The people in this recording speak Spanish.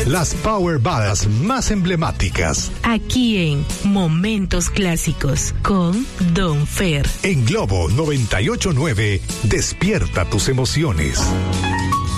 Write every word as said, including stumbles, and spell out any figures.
las power ballads más emblemáticas. Aquí en Momentos Clásicos con Don Fer. En Globo noventa y ocho punto nueve, despierta tus emociones.